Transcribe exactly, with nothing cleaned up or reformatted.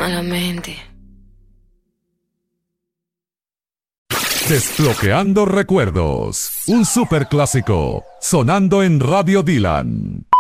Malamente. Desbloqueando recuerdos. Un superclásico sonando en Radio Dylan.